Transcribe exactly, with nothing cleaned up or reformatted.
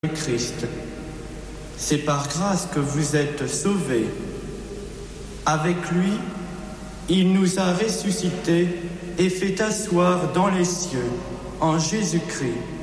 Christ. C'est par grâce que vous êtes sauvés. Avec lui, il nous a ressuscités et fait asseoir dans les cieux, en Jésus-Christ,